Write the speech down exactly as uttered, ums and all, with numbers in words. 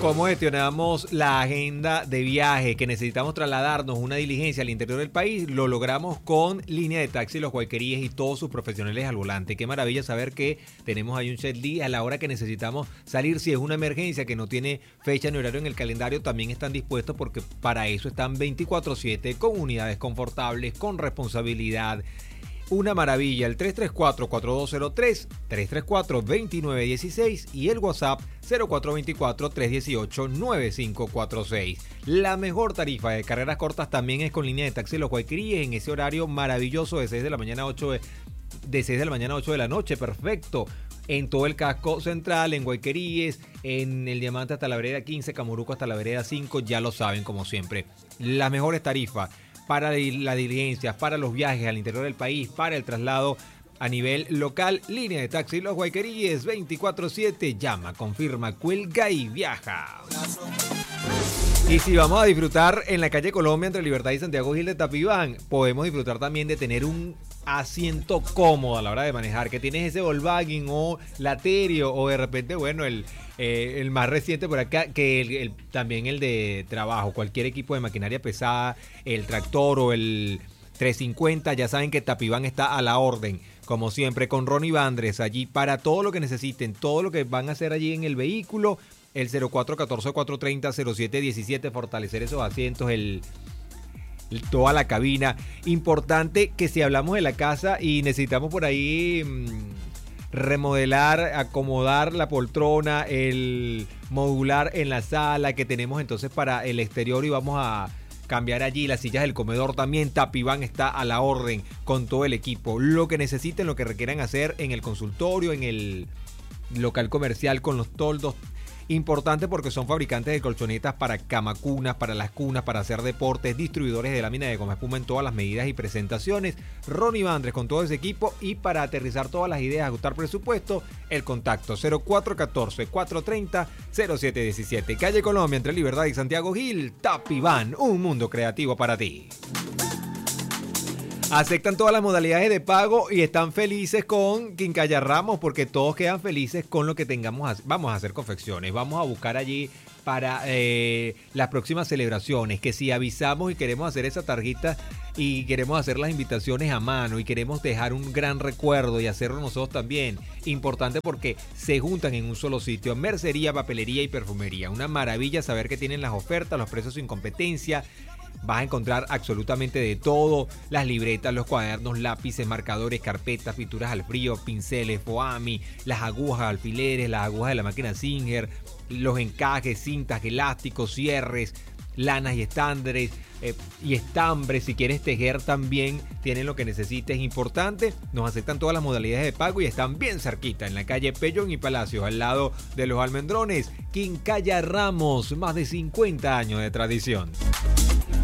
¿Cómo gestionamos la agenda de viaje que necesitamos trasladarnos una diligencia al interior del país? Lo logramos con Línea de Taxi Los Guayqueríes y todos sus profesionales al volante. Qué maravilla saber que tenemos ahí un chat a la hora que necesitamos salir. Si es una emergencia que no tiene fecha ni horario en el calendario, también están dispuestos porque para eso están veinticuatro siete con unidades confortables, con responsabilidad. Una maravilla, el tres tres cuatro, cuatro dos cero tres, tres tres cuatro, dos nueve uno seis y el WhatsApp cero cuatro dos cuatro, tres uno ocho, nueve cinco cuatro seis. La mejor tarifa de carreras cortas también es con Línea de Taxi Los Guayqueríes en ese horario maravilloso de seis de la mañana a ocho de, de seis de la mañana a ocho de la noche, perfecto. En todo el casco central, en Guayqueríes, en el Diamante hasta la vereda quince, Camoruco hasta la vereda cinco, ya lo saben como siempre. Las mejores tarifas para las diligencias, para los viajes al interior del país, para el traslado a nivel local. Línea de Taxi Los Guayqueríes veinticuatro siete. Llama, confirma, cuelga y viaja. Y si vamos a disfrutar en la calle Colombia entre Libertad y Santiago Gil de Tapibán, podemos disfrutar también de tener un asiento cómodo a la hora de manejar, que tienes ese Volkswagen o Laterio o de repente, bueno, el, eh, el más reciente por acá, que el, el, también el de trabajo, cualquier equipo de maquinaria pesada, el tractor o el trescientos cincuenta, ya saben que Tapibán está a la orden, como siempre, con Ronnie Vandres allí para todo lo que necesiten, todo lo que van a hacer allí en el vehículo, el cero cuatro uno cuatro, cuatro tres cero, cero siete uno siete, fortalecer esos asientos, el... toda la cabina. Importante que si hablamos de la casa y necesitamos por ahí mmm, remodelar, acomodar la poltrona, el modular en la sala que tenemos entonces para el exterior y vamos a cambiar allí las sillas del comedor también. Tapibán está a la orden con todo el equipo. Lo que necesiten, lo que requieran hacer en el consultorio, en el local comercial con los toldos. Importante porque son fabricantes de colchonetas para camacunas, para las cunas, para hacer deportes, distribuidores de lámina de goma espuma en todas las medidas y presentaciones. Ronnie Vandres con todo ese equipo y para aterrizar todas las ideas, ajustar presupuesto, el contacto cero cuatro uno cuatro, cuatro tres cero, cero siete uno siete. Calle Colombia entre Libertad y Santiago Gil, Tapibán, un mundo creativo para ti. Aceptan todas las modalidades de pago y están felices con Quincalla Ramos porque todos quedan felices con lo que tengamos. Vamos a hacer confecciones, vamos a buscar allí para eh, las próximas celebraciones, que si avisamos y queremos hacer esa tarjeta y queremos hacer las invitaciones a mano y queremos dejar un gran recuerdo y hacerlo nosotros también, importante porque se juntan en un solo sitio, mercería, papelería y perfumería. Una maravilla saber que tienen las ofertas, los precios sin competencia. Vas a encontrar absolutamente de todo, las libretas, los cuadernos, lápices, marcadores, carpetas, pinturas al frío, pinceles, foami, las agujas, alfileres, las agujas de la máquina Singer, los encajes, cintas, elásticos, cierres, lanas y estándares eh, y estambres. Si quieres tejer también tienen lo que necesites. Importante, nos aceptan todas las modalidades de pago y están bien cerquita en la calle Pellón y Palacios, al lado de los Almendrones. Quincalla Ramos, más de cincuenta años de tradición.